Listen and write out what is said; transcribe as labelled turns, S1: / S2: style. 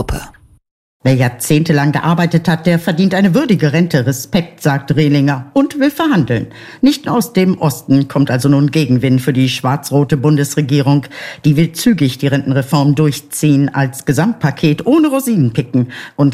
S1: Wer jahrzehntelang gearbeitet hat, der verdient eine würdige Rente. Respekt, sagt Rehlinger und will verhandeln. Nicht aus dem Osten kommt also nun Gegenwind für die schwarz-rote Bundesregierung. Die will zügig die Rentenreform durchziehen als Gesamtpaket ohne Rosinenpicken und